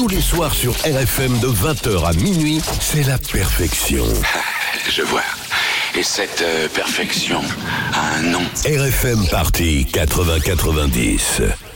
tous les soirs sur RFM de 20h à minuit, c'est la perfection. Je vois. Et cette perfection a un nom. RFM Party 80-90.